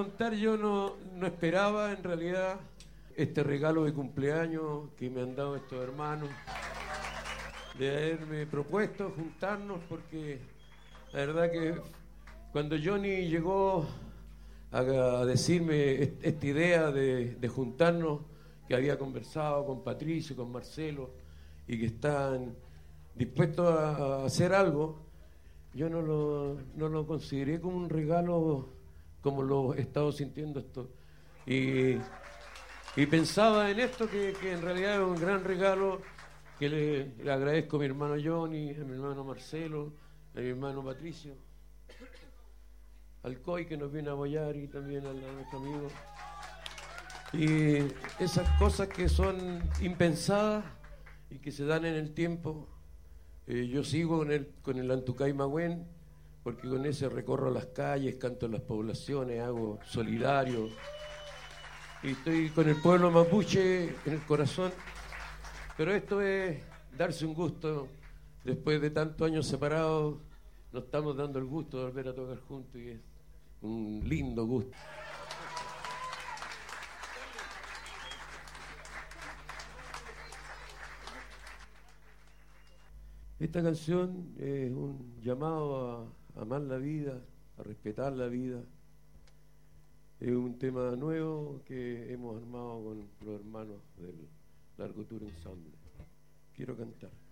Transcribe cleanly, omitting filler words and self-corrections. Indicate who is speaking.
Speaker 1: contar, yo no esperaba en realidad este regalo de cumpleaños que me han dado estos hermanos, de haberme propuesto juntarnos, porque la verdad que cuando Johnny llegó a decirme esta idea de juntarnos, que había conversado con Patricio, con Marcelo, y que están dispuestos a hacer algo, yo no lo consideré como un regalo como lo he estado sintiendo esto. Y pensaba en esto, que en realidad es un gran regalo, que le agradezco a mi hermano Johnny, a mi hermano Marcelo, a mi hermano Patricio, al COI que nos viene a apoyar, y también a nuestro amigo. Y esas cosas que son impensadas y que se dan en el tiempo. Yo sigo con el Antucay Magüén, porque con ese recorro las calles, canto en las poblaciones, hago solidario. Y estoy con el pueblo mapuche en el corazón. Pero esto es darse un gusto. Después de tantos años separados, nos estamos dando el gusto de volver a tocar juntos, y es un lindo gusto. Esta canción es un llamado a amar la vida, a respetar la vida. Es un tema nuevo que hemos armado con los hermanos del Largo Tour Ensemble. Quiero cantar.